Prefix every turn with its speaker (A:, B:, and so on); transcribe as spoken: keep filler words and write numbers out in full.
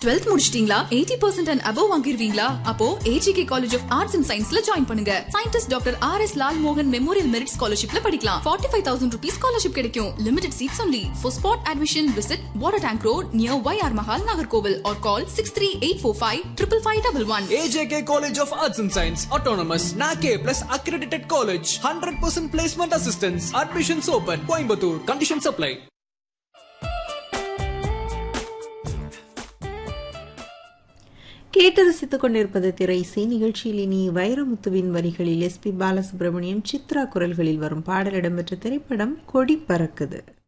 A: twelfth முடிச்சிட்டீங்களா? eighty percent and above வாங்கிருவீங்களா? அப்போ A G K College of Arts and Scienceல join பண்ணுங்க. Scientist Doctor R S Lal Mohan Memorial Merit Scholarshipல படிக்கலாம். forty-five thousand rupees scholarship கிடைக்கும். Limited seats only. For spot admission, visit Water Tank Road near Y R Mahal, Nagarkoil or call six three eight four five five five five one one.
B: A J K College of Arts and Science, Autonomous, N A C A plus accredited college, one hundred percent placement assistance. Admissions open. Coimbatore. Conditions apply.
C: கேட்டு ரசித்துக் கொண்டிருப்பது திரை இசை நிகழ்ச்சியில். இனி வைரமுத்துவின் வரிகளில் S B Balasubramaniam, Chitra குரல்களில் வரும் பாடல் இடம்பெற்ற திரைப்படம் கொடி பறக்குது.